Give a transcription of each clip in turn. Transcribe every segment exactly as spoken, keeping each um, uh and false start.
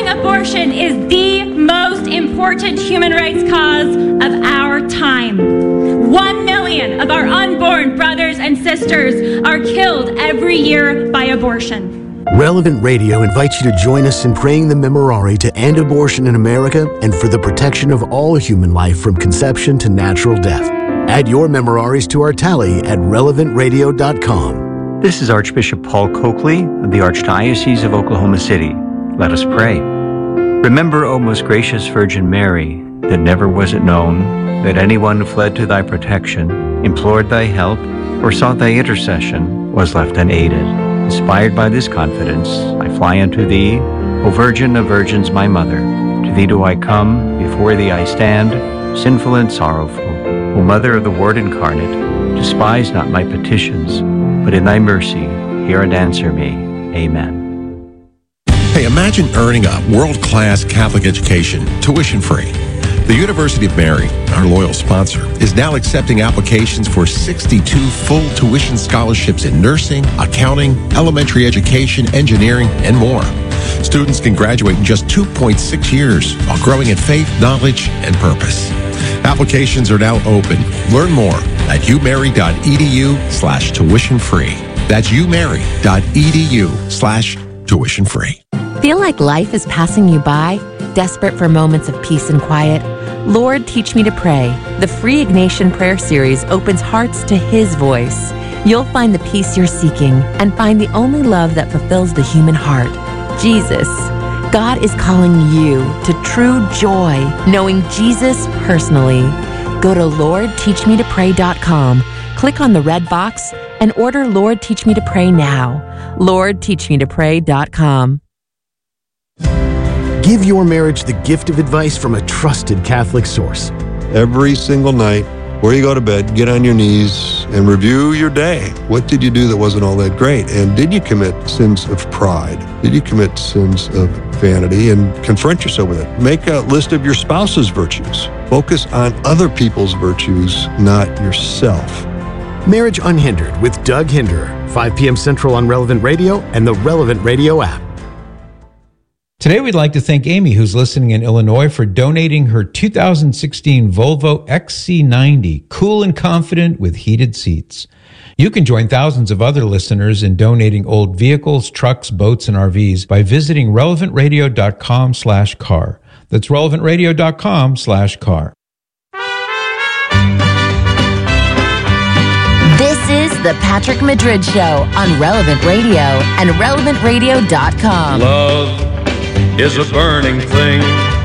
abortion is the most important human rights cause of our time. One million of our unborn brothers and sisters are killed every year by abortion. Relevant Radio invites you to join us in praying the Memorare to end abortion in America and for the protection of all human life from conception to natural death. Add your Memoraries to our tally at relevant radio dot com. This is Archbishop Paul Coakley of the Archdiocese of Oklahoma City. Let us pray. Remember, O most gracious Virgin Mary, that never was it known that anyone who fled to thy protection, implored thy help, or sought thy intercession was left unaided. Inspired by this confidence, I fly unto thee, O Virgin of Virgins, my Mother. To thee do I come, before thee I stand, sinful and sorrowful. O Mother of the Word incarnate, despise not my petitions, but in thy mercy hear and answer me. Amen. Hey, imagine earning a world-class Catholic education, tuition-free. The University of Mary, our loyal sponsor, is now accepting applications for sixty-two full tuition scholarships in nursing, accounting, elementary education, engineering, and more. Students can graduate in just two point six years while growing in faith, knowledge, and purpose. Applications are now open. Learn more at umary.edu slash tuition free. That's umary.edu slash tuition free. Feel like life is passing you by? Desperate for moments of peace and quiet? Lord, Teach Me to Pray. The free Ignatian Prayer Series opens hearts to His voice. You'll find the peace you're seeking and find the only love that fulfills the human heart, Jesus. God is calling you to true joy, knowing Jesus personally. Go to lord teach me to pray dot com, click on the red box, and order Lord Teach Me to Pray now. lord teach me to pray dot com. Give your marriage the gift of advice from a trusted Catholic source. Every single night, before you go to bed, get on your knees and review your day. What did you do that wasn't all that great? And did you commit sins of pride? Did you commit sins of vanity? And confront yourself with it. Make a list of your spouse's virtues. Focus on other people's virtues, not yourself. Marriage Unhindered with Doug Hinderer, five p.m. Central on Relevant Radio and the Relevant Radio app. Today, we'd like to thank Amy, who's listening in Illinois, for donating her two thousand sixteen Volvo X C ninety, cool and confident with heated seats. You can join thousands of other listeners in donating old vehicles, trucks, boats, and R Vs by visiting relevant radio dot com slash car. That's relevant radio dot com slash car. This is the Patrick Madrid Show on Relevant Radio and relevant radio dot com. Love is a burning thing.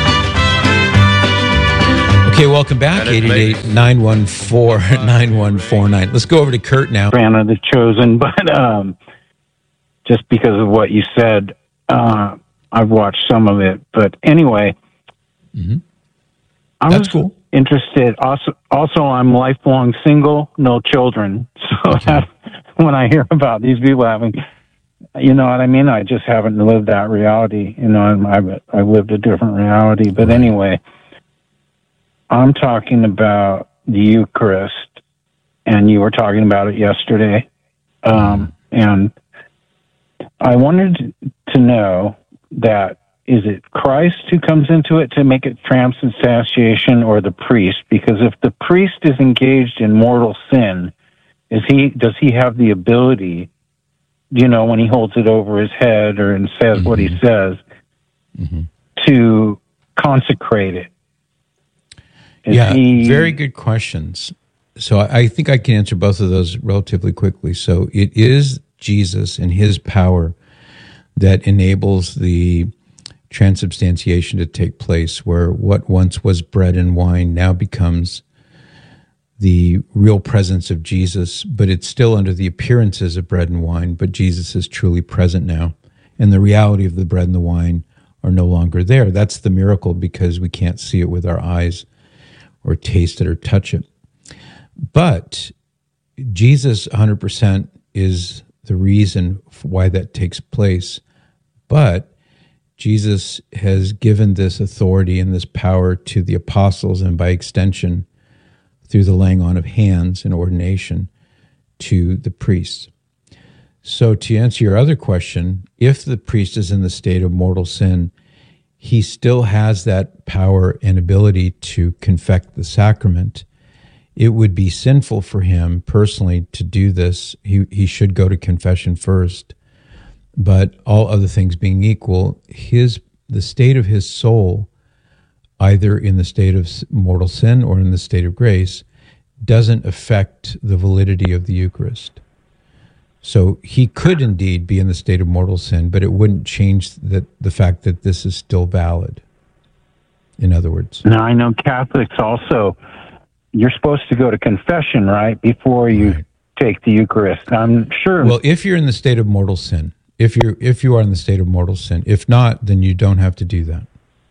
Okay, welcome back. eight eight eight, nine one four, nine one four nine. Let's go over to Kurt now. Fan of The Chosen, but um, just because of what you said, uh, I've watched some of it. But anyway, mm-hmm. I That's was cool. interested. Also, also, I'm lifelong single, no children. So Okay. that, when I hear about these people having... You know what I mean? I just haven't lived that reality. You know, I've, I've lived a different reality. But anyway, I'm talking about the Eucharist, and you were talking about it yesterday. Um, and I wanted to know that, is it Christ who comes into it to make it transubstantiation, or the priest? Because if the priest is engaged in mortal sin, is he? Does he have the ability, you know, when he holds it over his head or and says mm-hmm. what he says, mm-hmm. to consecrate it? Is yeah, he... very good questions. So I, I think I can answer both of those relatively quickly. So it is Jesus and his power that enables the transubstantiation to take place, where what once was bread and wine now becomes the real presence of Jesus, but it's still under the appearances of bread and wine, but Jesus is truly present now. And the reality of the bread and the wine are no longer there. That's the miracle, because we can't see it with our eyes or taste it or touch it. But Jesus one hundred percent is the reason why that takes place. But Jesus has given this authority and this power to the apostles, and by extension, through the laying on of hands and ordination, to the priests. So to answer your other question, if the priest is in the state of mortal sin, he still has that power and ability to confect the sacrament. It would be sinful for him personally to do this. He he should go to confession first. But all other things being equal, his the state of his soul, either in the state of mortal sin or in the state of grace, doesn't affect the validity of the Eucharist. So he could indeed be in the state of mortal sin, but it wouldn't change the, the fact that this is still valid. In other words. Now, I know Catholics also, you're supposed to go to confession, right, before you right. take the Eucharist. I'm sure. Well, if you're in the state of mortal sin, if you're if you are in the state of mortal sin, if not, then you don't have to do that.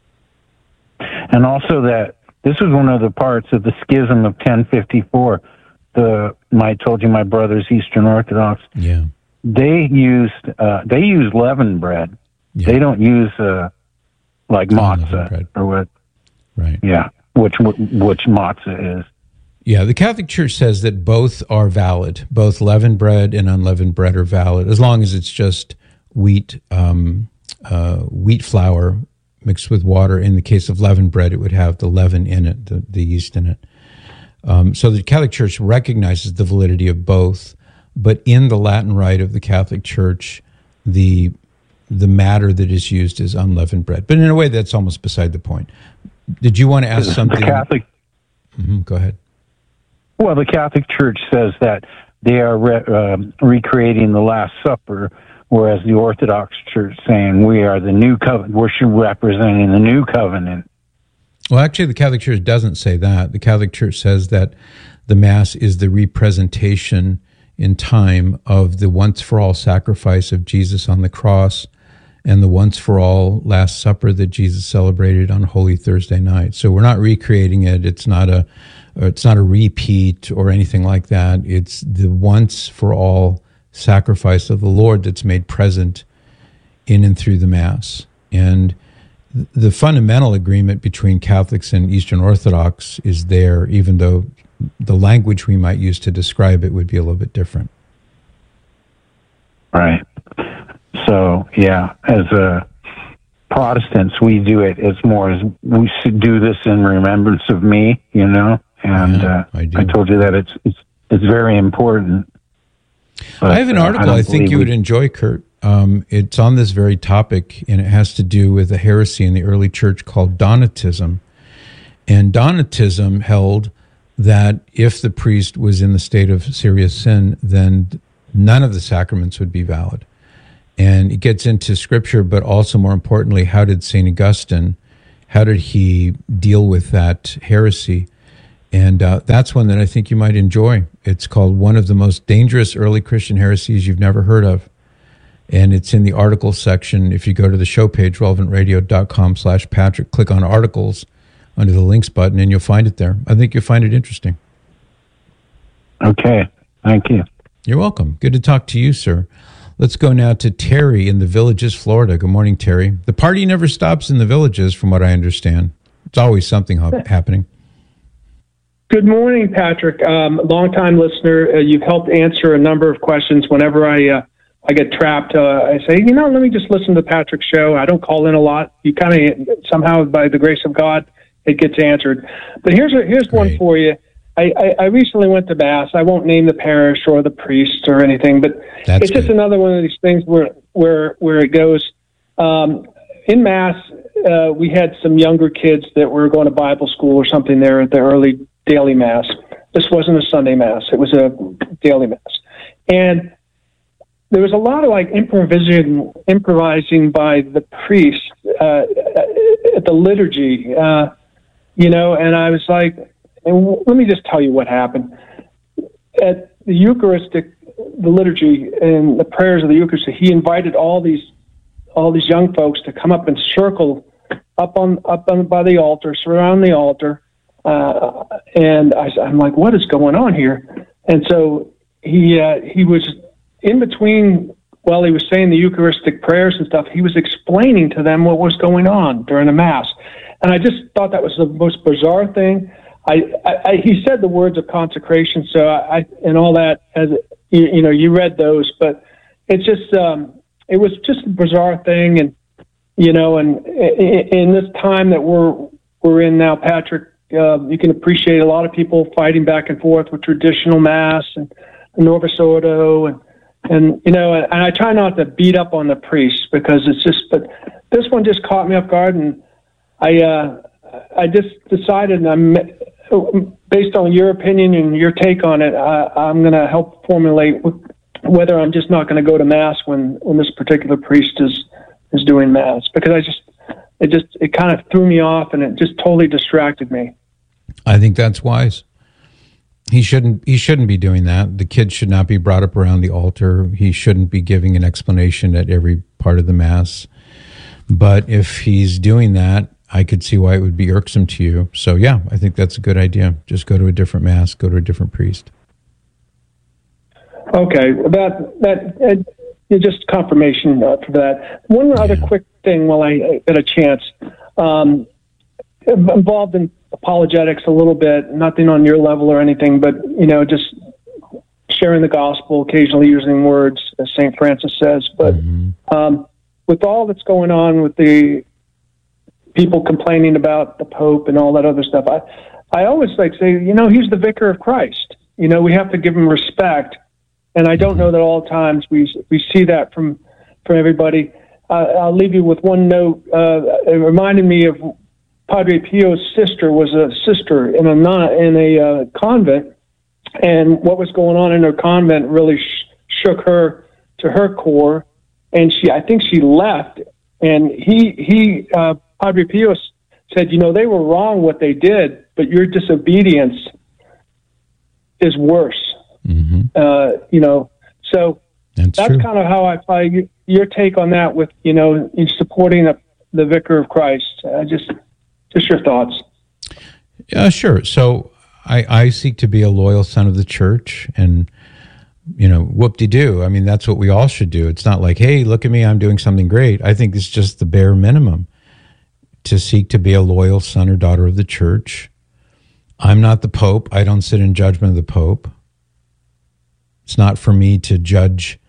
And also that this is one of the parts of the schism of ten fifty-four. The I told you my brother's Eastern Orthodox. Yeah, they used uh, they use leavened bread. Yeah. They don't use uh, like matzah or what. Right. Yeah, which which matzah is. Yeah, the Catholic Church says that both are valid. Both leavened bread and unleavened bread are valid, as long as it's just wheat um, uh, wheat flour mixed with water. In the case of leavened bread, it would have the leaven in it, the, the yeast in it. Um, so the Catholic Church recognizes the validity of both, but in the Latin Rite of the Catholic Church, the the matter that is used is unleavened bread. But in a way, that's almost beside the point. Did you want to ask something? The Catholic. Mm-hmm, go ahead. Well, the Catholic Church says that they are re- uh, recreating the Last Supper, whereas the Orthodox Church saying we are the new covenant. We're representing the new covenant. Well, actually, the Catholic Church doesn't say that. The Catholic Church says that the Mass is the representation in time of the once-for-all sacrifice of Jesus on the cross and the once-for-all Last Supper that Jesus celebrated on Holy Thursday night. So we're not recreating it. It's not a It's not a repeat or anything like that. It's the once-for-all sacrifice of the Lord that's made present in and through the Mass. And the fundamental agreement between Catholics and Eastern Orthodox is there, even though the language we might use to describe it would be a little bit different. Right. So, yeah, as a Protestants, we do it as more as we should do this in remembrance of me, you know? And yeah, uh, I, I told you that it's it's, it's very important. But, I have an article uh, I, I think you would we... enjoy, Kurt. Um, it's on this very topic, and it has to do with a heresy in the early church called Donatism. And Donatism held that if the priest was in the state of serious sin, then none of the sacraments would be valid. And it gets into Scripture, but also more importantly, how did Saint Augustine, how did he deal with that heresy? And uh, that's one that I think you might enjoy. It's called One of the Most Dangerous Early Christian Heresies You've Never Heard of. And it's in the articles section. If you go to the show page, relevantradio.com slash Patrick, click on articles under the links button, and you'll find it there. I think you'll find it interesting. Okay. Thank you. You're welcome. Good to talk to you, sir. Let's go now to Terry in the Villages, Florida. Good morning, Terry. The party never stops in the Villages, from what I understand. It's always something ha- happening. Good morning, Patrick. Um, long-time listener. Uh, you've helped answer a number of questions. Whenever I uh, I get trapped, uh, I say, you know, let me just listen to Patrick's show. I don't call in a lot. You kind of, somehow, by the grace of God, it gets answered. But here's a, here's Great. one for you. I, I, I recently went to Mass. I won't name the parish or the priest or anything, but That's it's just good. another one of these things where where where it goes. Um, in Mass, uh, we had some younger kids that were going to Bible school or something there at the early daily Mass. This wasn't a Sunday Mass. It was a daily Mass. And there was a lot of like improvising, improvising by the priest uh, at the liturgy, uh, you know, and I was like, and let me just tell you what happened. At the Eucharistic, the liturgy and the prayers of the Eucharist, he invited all these all these young folks to come up and circle up on up on by the altar, surround the altar. Uh, and I, I'm like, what is going on here? And so he uh, he was in between, while he was saying the Eucharistic prayers and stuff, he was explaining to them what was going on during the Mass. And I just thought that was the most bizarre thing. I, I, I he said the words of consecration, so I, I and all that, as you, you know, you read those, but it's just um, it was just a bizarre thing, and you know, and in this time that we're we're in now, Patrick, uh, you can appreciate a lot of people fighting back and forth with traditional Mass and Novus Ordo, and and you know, and I try not to beat up on the priests because it's just, but this one just caught me off guard, and I uh, I just decided, and I'm based on your opinion and your take on it, I, I'm going to help formulate whether I'm just not going to go to Mass when when this particular priest is is doing Mass, because I just it just it kind of threw me off, and it just totally distracted me. I think that's wise. He shouldn't he shouldn't be doing that. The kids should not be brought up around the altar. He shouldn't be giving an explanation at every part of the Mass. But if he's doing that, I could see why it would be irksome to you. So yeah, I think that's a good idea. Just go to a different Mass, go to a different priest. Okay, that that uh, just confirmation uh, for that. One yeah. other quick thing while I get a chance. Um, involved in apologetics a little bit, nothing on your level or anything, but, you know, just sharing the gospel, occasionally using words, as Saint Francis says. But mm-hmm. um, with all that's going on with the people complaining about the Pope and all that other stuff, I, I always like say, you know, he's the vicar of Christ. You know, we have to give him respect. And I don't know that all times we we see that from, from everybody. Uh, I'll leave you with one note. Uh, it reminded me of Padre Pio's sister was a sister in a non, in a uh, convent, and what was going on in her convent really sh- shook her to her core, and she I think she left, and he he uh, Padre Pio said, you know, they were wrong what they did, but your disobedience is worse. Mm-hmm. Uh, you know, so that's, that's kind of how I find your take on that. With you know, supporting the, the Vicar of Christ. I just. Just your thoughts. Yeah, sure. So I, I seek to be a loyal son of the church, and, you know, whoop-de-doo. I mean, that's what we all should do. It's not like, hey, look at me, I'm doing something great. I think it's just the bare minimum to seek to be a loyal son or daughter of the church. I'm not the Pope. I don't sit in judgment of the Pope. It's not for me to judge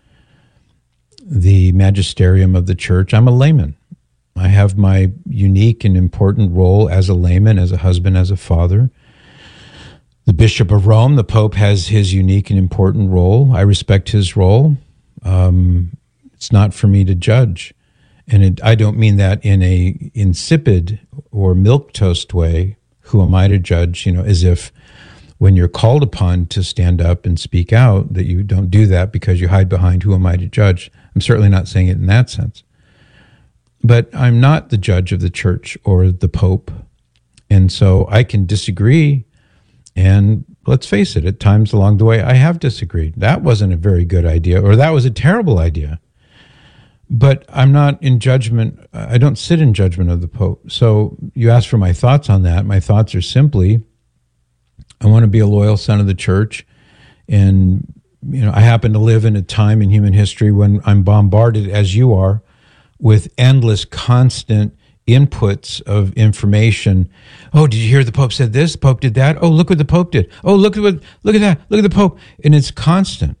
the magisterium of the church. I'm a layman. I have my unique and important role as a layman, as a husband, as a father. The Bishop of Rome, the Pope, has his unique and important role. I respect his role. Um, it's not for me to judge. And it, I don't mean that in a insipid or milquetoast way. Who am I to judge? You know, as if when you're called upon to stand up and speak out, that you don't do that because you hide behind who am I to judge. I'm certainly not saying it in that sense. But I'm not the judge of the church or the Pope. And so I can disagree. And let's face it, at times along the way, I have disagreed. That wasn't a very good idea, or that was a terrible idea. But I'm not in judgment. I don't sit in judgment of the Pope. So you asked for my thoughts on that. My thoughts are simply, I want to be a loyal son of the church. And, you know, I happen to live in a time in human history when I'm bombarded, as you are, with endless, constant inputs of information. Oh, did you hear the Pope said this? The Pope did that? Oh, look what the Pope did. Oh, look at what, look at that. Look at the Pope. And it's constant.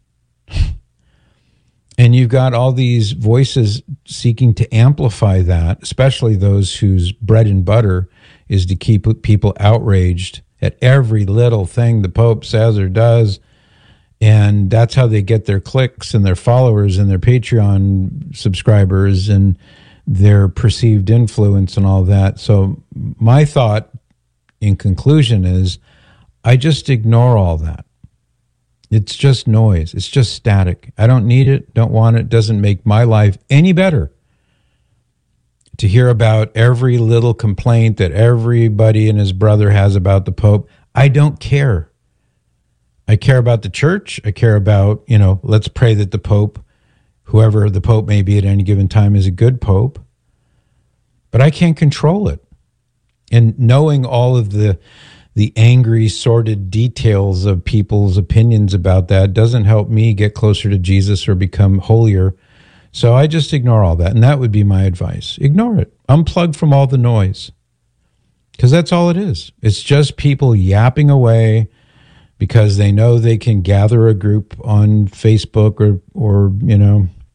And you've got all these voices seeking to amplify that, especially those whose bread and butter is to keep people outraged at every little thing the Pope says or does. And that's how they get their clicks and their followers and their Patreon subscribers and their perceived influence and all that. So my thought in conclusion is I just ignore all that. It's just noise. It's just static. I don't need it, don't want it. Doesn't make my life any better to hear about every little complaint that everybody and his brother has about the Pope. I don't care. I care about the church. I care about, you know, let's pray that the Pope, whoever the Pope may be at any given time, is a good Pope. But I can't control it. And knowing all of the the angry, sordid details of people's opinions about that doesn't help me get closer to Jesus or become holier. So I just ignore all that. And that would be my advice. Ignore it. Unplug from all the noise. Because that's all it is. It's just people yapping away because they know they can gather a group on Facebook or, or you know,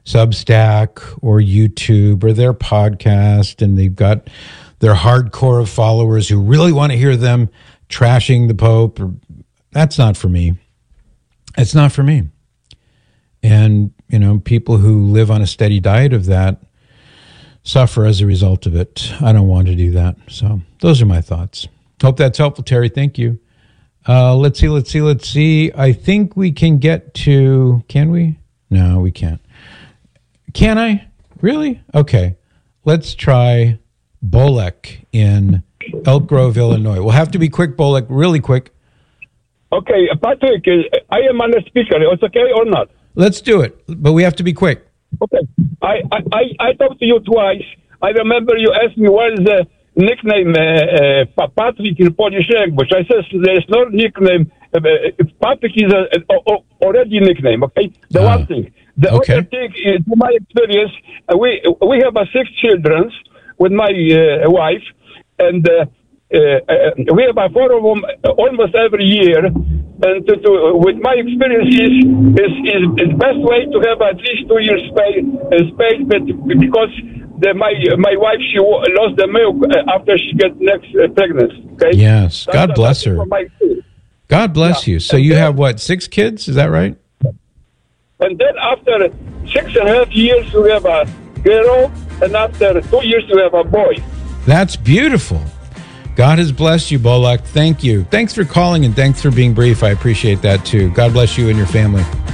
Substack or YouTube or their podcast, and they've got their hardcore of followers who really want to hear them trashing the Pope. Or, that's not for me. It's not for me. And, you know, people who live on a steady diet of that suffer as a result of it. I don't want to do that. So those are my thoughts. Hope that's helpful, Terry. Thank you. Uh, let's see, let's see, let's see. I think we can get to, can we? No, we can't. Can I? Really? Okay. Let's try Bolek in Elk Grove, Illinois. We'll have to be quick, Bolek, really quick. Okay, Patrick, I am on the speaker. It's okay or not? Let's do it, but we have to be quick. Okay. I, I, I talked to you twice. I remember you asked me what is the nickname uh, uh, Patrick in Polish language. I said there's no nickname. Uh, Patrick is a, a, a already nickname, okay? The uh, one thing. The okay. other thing is, in my experience, uh, we we have uh, six children with my uh, wife, and uh, uh, we have uh, four of them almost every year. And to, to, with my experiences, is is is best way to have at least two years space, uh, space but because the, my my wife, she lost the milk after she got next uh, pregnancy. Okay. Yes. That's, God bless her. God bless yeah. you. So and you then, have what, six kids? Is that right? And then after six and a half years, we have a girl, and after two years, we have a boy. That's beautiful. God has blessed you, Bolek. Thank you. Thanks for calling, and thanks for being brief. I appreciate that, too. God bless you and your family.